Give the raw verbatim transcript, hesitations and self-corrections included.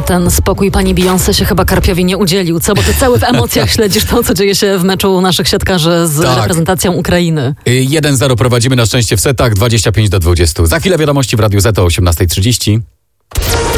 ten spokój pani Beyoncé się chyba Karpiowi nie udzielił, co? Bo ty cały w emocjach śledzisz to, co dzieje się w meczu naszych siatkarzy z Tak. reprezentacją Ukrainy. jeden zero prowadzimy na szczęście w setach, dwadzieścia pięć do dwudziestu. Za chwilę wiadomości w Radiu Z o osiemnasta trzydzieści.